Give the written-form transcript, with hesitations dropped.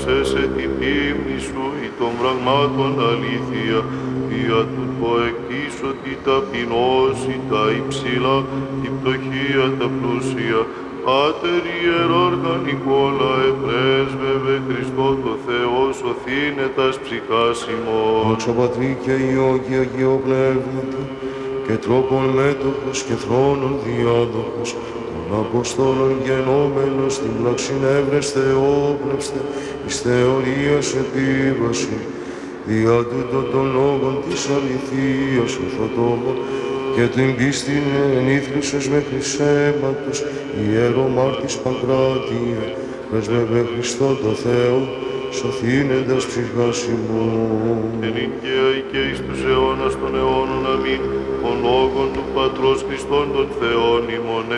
σε την πίμνη σου ή των πραγμάτων αλήθεια, δια τούτο εκτίσω τη ταπεινώση τα υψηλά, τη πτωχία τα πλούσια. Πάτερ Ιεράρχα Νικόλαε, πρέσβευε Χριστό το Θεό, σωθήνε τας ψυχάς ημών. Δόξα Πατρί και Υιό και Αγίο Πνεύματι, και τρόπον μέτωπος και θρόνων διάδοχος, των Αποστόλων γενόμενος στην πράξην εύρεσθε όπνευστε, εις θεωρίας επίβαση, δια τούτο των λόγων της αληθείας ορθοτόμων, και την πίστην ενήθλησες μέχρι σέματος, ιερομάρτης Παγκράτιε, πρεσβεύε Χριστό το Θεό, σωθήνεντας ψυχάς ημών. Εν οικαία και εις τους αιώνας των αιώνων αμήν, ο λόγων του Πατρός Χριστόν των Θεών ημών